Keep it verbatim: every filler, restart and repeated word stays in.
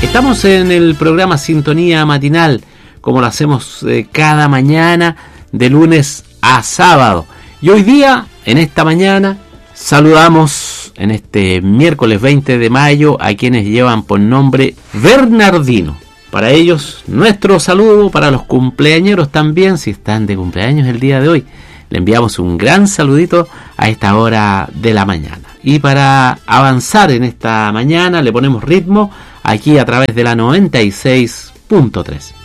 Estamos en el programa Sintonía Matinal, como lo hacemos eh, cada mañana, de lunes a sábado. Y hoy día, en esta mañana, saludamos en este miércoles veinte de mayo a quienes llevan por nombre Bernardino. Para ellos, nuestro saludo, para los cumpleañeros también, si están de cumpleaños el día de hoy. Le enviamos un gran saludito a esta hora de la mañana. Y para avanzar en esta mañana le ponemos ritmo aquí a través de la noventa y seis punto tres.